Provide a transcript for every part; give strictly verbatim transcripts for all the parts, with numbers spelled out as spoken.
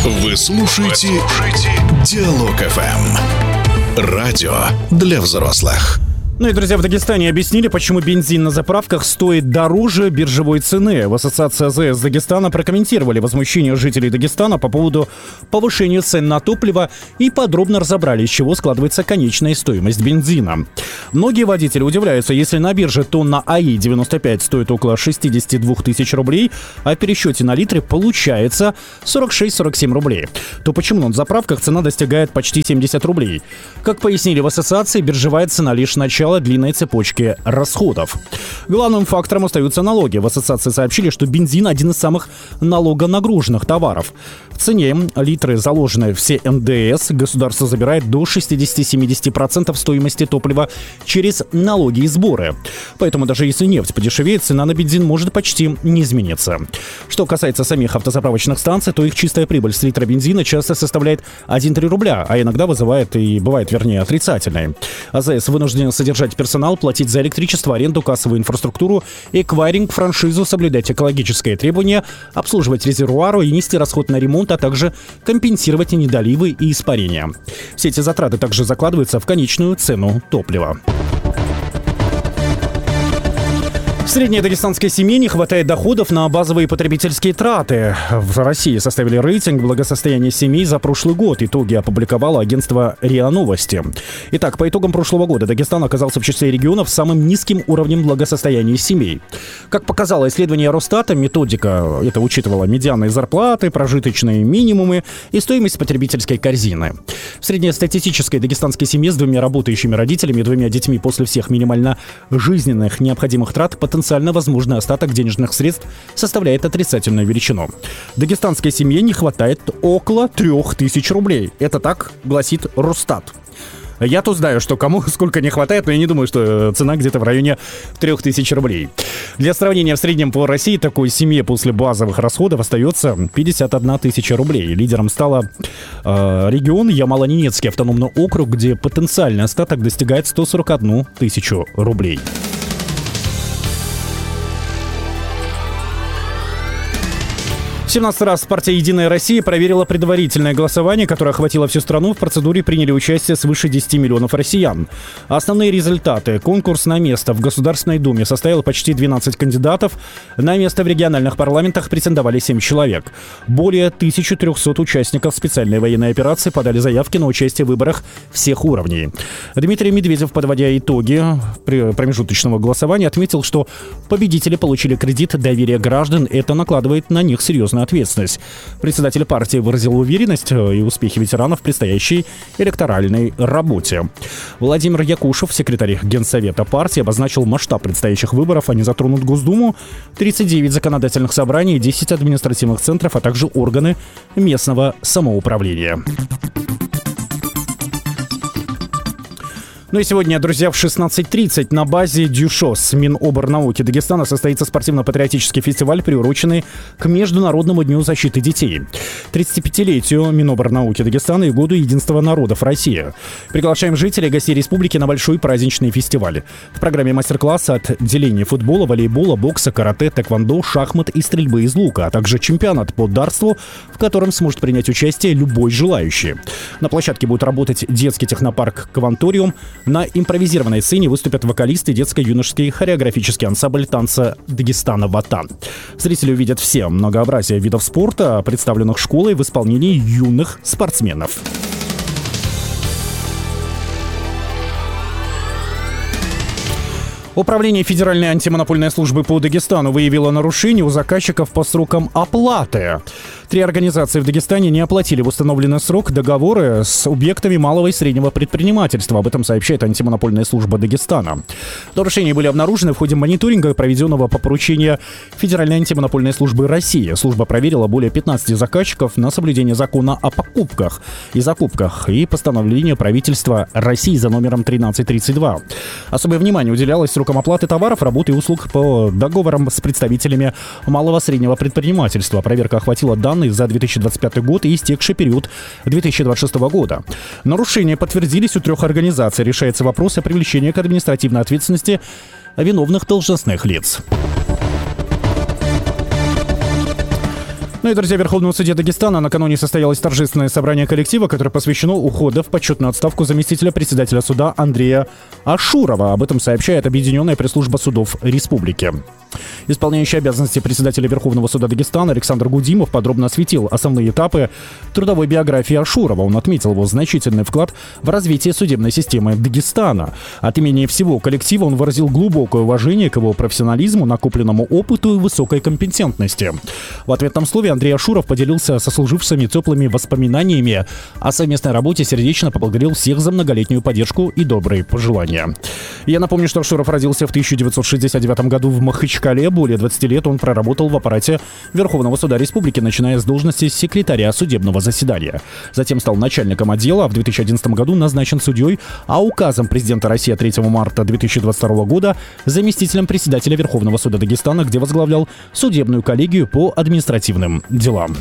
Вы слушаете Диалог эф эм. Радио для взрослых. Ну и, друзья, в Дагестане объяснили, почему бензин на заправках стоит дороже биржевой цены. В Ассоциации АЗС Дагестана прокомментировали возмущение жителей Дагестана по поводу повышения цен на топливо и подробно разобрали, из чего складывается конечная стоимость бензина. Многие водители удивляются, если на бирже тонна АИ девяносто пять стоит около шестьдесят два тысяч рублей, а в пересчете на литры получается сорок шесть - сорок семь рублей, то почему на заправках цена достигает почти семьдесят рублей? Как пояснили в ассоциации, биржевая цена лишь начало длинной цепочки расходов. Главным фактором остаются налоги. В ассоциации сообщили, что бензин – один из самых налогонагруженных товаров. В цене литры, заложенные все эн дэ эс, государство забирает до шестьдесят-семьдесят процентов стоимости топлива через налоги и сборы. Поэтому даже если нефть подешевеет, цена на бензин может почти не измениться. Что касается самих автозаправочных станций, то их чистая прибыль с литра бензина часто составляет один целых три рубля, а иногда вызывает и бывает, вернее, отрицательной. АЗС вынужден содержать персонал, платить за электричество, аренду, кассовую инфраструктуру, эквайринг, франшизу, соблюдать экологические требования, обслуживать резервуары и нести расход на ремонт, а также компенсировать недоливы и испарения. Все эти затраты также закладываются в конечную цену топлива. В средней дагестанской семье не хватает доходов на базовые потребительские траты. В России составили рейтинг благосостояния семей за прошлый год. Итоги опубликовало агентство РИА Новости. Итак, по итогам прошлого года Дагестан оказался в числе регионов с самым низким уровнем благосостояния семей. Как показало исследование Росстата, методика это учитывала медианные зарплаты, прожиточные минимумы и стоимость потребительской корзины. В среднестатистической дагестанской семье с двумя работающими родителями и двумя детьми после всех минимально жизненных необходимых трат потенциально возможный остаток денежных средств составляет отрицательную величину. Дагестанской семье не хватает около трех тысяч рублей. Это так гласит Росстат. Я тут знаю, что кому сколько не хватает, но я не думаю, что цена где-то в районе трех тысяч рублей. Для сравнения, в среднем по России такой семье после базовых расходов остается пятьдесят одна тысяча рублей. Лидером стала э, регион Ямало-Ненецкий автономный округ, где потенциальный остаток достигает сто сорок одну тысячу рублей. семнадцатый раз партия «Единая Россия» проверила предварительное голосование, которое охватило всю страну. В процедуре приняли участие свыше десяти миллионов россиян. Основные результаты. Конкурс на место в Государственной Думе составил почти двенадцать кандидатов. На место в региональных парламентах претендовали семь человек. Более тысячи триста участников специальной военной операции подали заявки на участие в выборах всех уровней. Дмитрий Медведев, подводя итоги промежуточного голосования, отметил, что победители получили кредит доверия граждан. Это накладывает на них серьезную ответственность. Председатель партии выразил уверенность и успехи ветеранов в предстоящей электоральной работе. Владимир Якушев, секретарь Генсовета партии, обозначил масштаб предстоящих выборов. Они затронут Госдуму, тридцать девять законодательных собраний, десять административных центров, а также органы местного самоуправления. Ну и сегодня, друзья, в шестнадцать тридцать на базе ДЮШОС Миноборнауки Дагестана состоится спортивно-патриотический фестиваль, приуроченный к Международному дню защиты детей, тридцатипятилетию Миноборнауки Дагестана и Году единства народов России. Приглашаем жителей и гостей республики на большой праздничный фестиваль. В программе мастер-классы от отделения футбола, волейбола, бокса, карате, тэквондо, шахмат и стрельбы из лука, а также чемпионат по дартству, в котором сможет принять участие любой желающий. На площадке будет работать детский технопарк «Кванториум». На импровизированной сцене выступят вокалисты детско-юношеский хореографический ансамбль танца Дагестана «Ватан». Зрители увидят все многообразие видов спорта, представленных школой в исполнении юных спортсменов. Управление Федеральной антимонопольной службы по Дагестану выявило нарушение у заказчиков по срокам оплаты. Три организации в Дагестане не оплатили в установленный срок договоры с объектами малого и среднего предпринимательства. Об этом сообщает антимонопольная служба Дагестана. Нарушения были обнаружены в ходе мониторинга, проведенного по поручению Федеральной антимонопольной службы России. Служба проверила более пятнадцати заказчиков на соблюдение закона о покупках и закупках и постановление правительства России за номером тринадцать тридцать два. Особое внимание уделялось срокам оплаты товаров, работы и услуг по договорам с представителями малого и среднего предпринимательства. Проверка охватила данные за две тысячи двадцать пятый год и истекший период две тысячи двадцать шестого года. Нарушения подтвердились у трех организаций. Решается вопрос о привлечении к административной ответственности виновных должностных лиц. Ну и, друзья, в Верховном суде Дагестана накануне состоялось торжественное собрание коллектива, которое посвящено уходу в почетную отставку заместителя председателя суда Андрея Ашурова. Об этом сообщает Объединенная пресс-служба судов республики. Исполняющий обязанности председателя Верховного суда Дагестана Александр Гудимов подробно осветил основные этапы трудовой биографии Ашурова. Он отметил его значительный вклад в развитие судебной системы Дагестана. От имени всего коллектива он выразил глубокое уважение к его профессионализму, накопленному опыту и высокой компетентности. В ответном слове Андрей Ашуров поделился со служивцами теплыми воспоминаниями о совместной работе, сердечно поблагодарил всех за многолетнюю поддержку и добрые пожелания. Я напомню, что Ашуров родился в тысяча девятьсот шестьдесят девятом году в Махачкале. Более двадцати лет он проработал в аппарате Верховного суда республики, начиная с должности секретаря судебного заседания. Затем стал начальником отдела, а в две тысячи одиннадцатом году назначен судьей, а указом президента России от третьего марта две тысячи двадцать второго года заместителем председателя Верховного суда Дагестана, где возглавлял судебную коллегию по административным делам.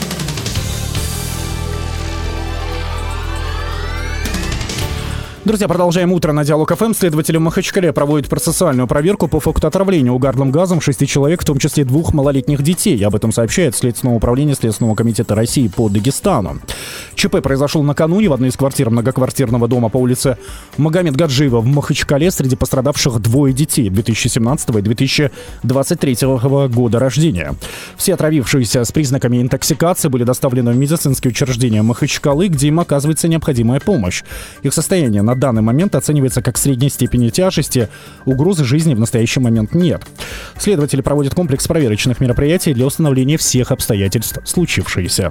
Друзья, продолжаем утро на Диалог ФМ. Следователи в Махачкале проводят процессуальную проверку по факту отравления угарным газом шести человек, в том числе двух малолетних детей. Об этом сообщает Следственное управление Следственного комитета России по Дагестану. ЧП произошел накануне в одной из квартир многоквартирного дома по улице Магомед Гаджиева в Махачкале. Среди пострадавших двое детей две тысячи семнадцатого и две тысячи двадцать третьего года рождения. Все отравившиеся с признаками интоксикации были доставлены в медицинские учреждения Махачкалы, где им оказывается необходимая помощь. Их состояние на данный момент оценивается как средней степени тяжести. Угрозы жизни в настоящий момент нет. Следователи проводят комплекс проверочных мероприятий для установления всех обстоятельств случившегося.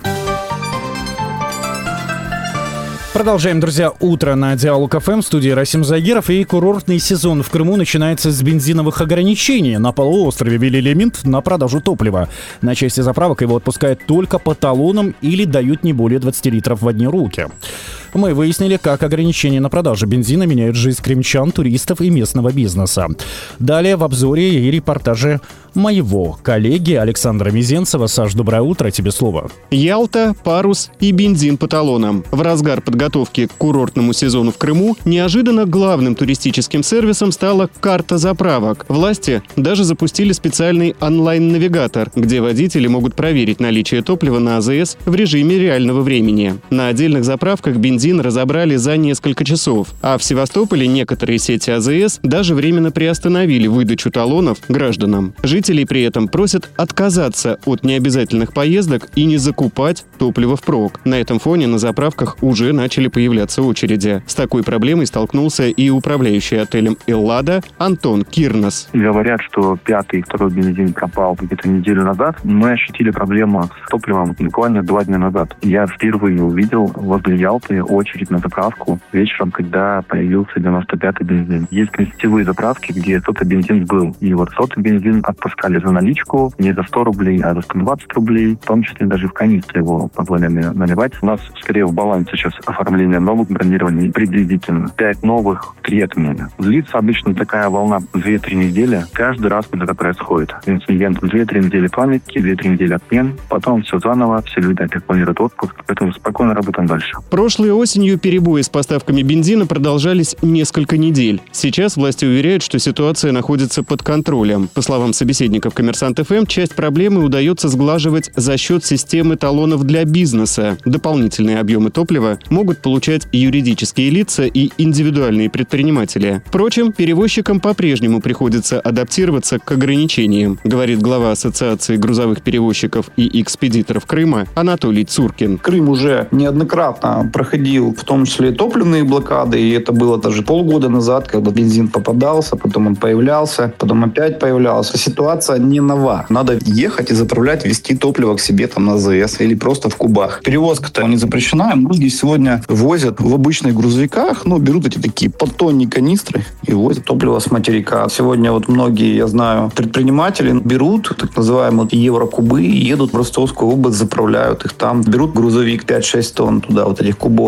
Продолжаем, друзья, утро на Диалог ФМ. В студии Расим Загиров. И курортный сезон в Крыму начинается с бензиновых ограничений. На полуострове ввели лимит на продажу топлива. На части заправок его отпускают только по талонам или дают не более двадцати литров в одни руки. Мы выяснили, как ограничения на продажу бензина меняют жизнь крымчан, туристов и местного бизнеса. Далее в обзоре и репортаже моего коллеги Александра Мизенцева. Саш, доброе утро, тебе слово. Ялта, парус и бензин по талонам. В разгар подготовки к курортному сезону в Крыму неожиданно главным туристическим сервисом стала карта заправок. Власти даже запустили специальный онлайн-навигатор, где водители могут проверить наличие топлива на АЗС в режиме реального времени. На отдельных заправках бензин разобрали за несколько часов, а в Севастополе некоторые сети АЗС даже временно приостановили выдачу талонов гражданам. Жителей при этом просят отказаться от необязательных поездок и не закупать топливо впрок. На этом фоне на заправках уже начали появляться очереди. С такой проблемой столкнулся и управляющий отелем «Эллада» Антон Кирнос. Говорят, что пятый, второй бензин пропал где-то неделю назад. Мы ощутили проблему с топливом буквально два дня назад. Я впервые увидел возле Ялты очередь на заправку вечером, когда появился девяносто пятый бензин. Есть гостевые заправки, где тот бензин был. И вот сотый бензин отпускали за наличку не за сто рублей, а за сто двадцать рублей. В том числе даже в канистре его позволяли наливать. У нас скорее в балансе сейчас оформление новых бронирований приблизительно. Пять новых, три отмены. Длится обычно такая волна две-три недели. Каждый раз, когда это происходит. Инцидент две-три недели памяти, две-три недели отмен. Потом все заново, все люди опять планируют отпуск. Поэтому спокойно работаем дальше. Прошлой осенью перебои с поставками бензина продолжались несколько недель. Сейчас власти уверяют, что ситуация находится под контролем. По словам собеседников «Коммерсант ФМ», часть проблемы удается сглаживать за счет системы талонов для бизнеса. Дополнительные объемы топлива могут получать юридические лица и индивидуальные предприниматели. Впрочем, перевозчикам по-прежнему приходится адаптироваться к ограничениям, говорит глава Ассоциации грузовых перевозчиков и экспедиторов Крыма Анатолий Цуркин. Крым уже неоднократно проходил в том числе топливные блокады, и это было даже полгода назад, когда бензин попадался, потом он появлялся, потом опять появлялся. Ситуация не нова. Надо ехать и заправлять, везти топливо к себе там на АЗС или просто в кубах. Перевозка-то не запрещена. Многие сегодня возят в обычных грузовиках, ну, берут эти такие подтонные канистры и возят топливо с материка. Сегодня вот многие, я знаю, предприниматели берут так называемые еврокубы и едут в Ростовскую область, заправляют их там. Берут грузовик пять-шесть тонн туда, вот этих кубов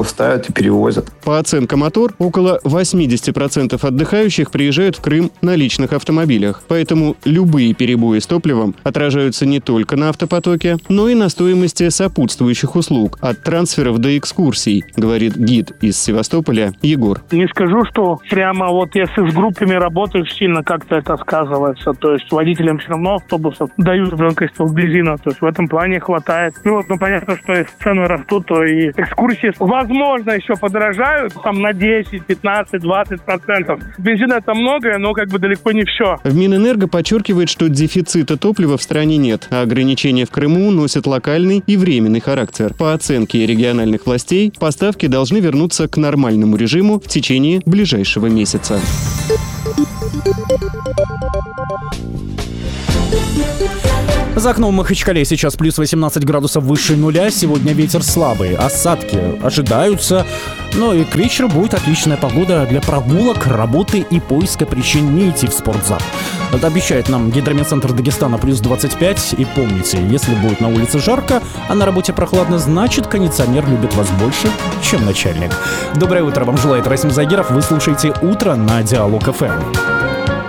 ставят и перевозят. По оценкам Мотор, около восемьдесят процентов отдыхающих приезжают в Крым на личных автомобилях. Поэтому любые перебои с топливом отражаются не только на автопотоке, но и на стоимости сопутствующих услуг, от трансферов до экскурсий, говорит гид из Севастополя Егор. Не скажу, что прямо вот если с группами работаешь, сильно как-то это сказывается. То есть водителям все равно автобусов дают емкость бензина. То есть в этом плане хватает. Ну вот, ну понятно, что если цены растут, то и экскурсии, возможно, еще подорожают там на десять, пятнадцать, двадцать процентов. Бензина это многое, но как бы далеко не все. В Минэнерго подчеркивает, что дефицита топлива в стране нет, а ограничения в Крыму носят локальный и временный характер. По оценке региональных властей, поставки должны вернуться к нормальному режиму в течение ближайшего месяца. За окном в Махачкале сейчас плюс восемнадцать градусов выше нуля. Сегодня ветер слабый. Осадки ожидаются. Но и к вечеру будет отличная погода для прогулок, работы и поиска причин не идти в спортзал. Это обещает нам Гидрометцентр Дагестана плюс двадцать пять. И помните, если будет на улице жарко, а на работе прохладно, значит кондиционер любит вас больше, чем начальник. Доброе утро вам желает Расим Загиров. Вы слушаете «Утро» на Диалог ФМ.